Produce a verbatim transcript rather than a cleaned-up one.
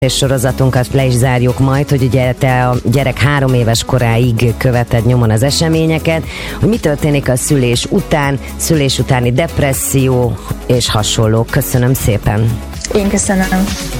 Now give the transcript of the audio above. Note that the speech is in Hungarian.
és sorozatunkat le is zárjuk majd, hogy ugye te a gyerek három éves koráig követed nyomon az eseményeket, hogy mi történik a szülés után, szülés utáni depresszió és hasonló. Köszönöm szépen! Én köszönöm!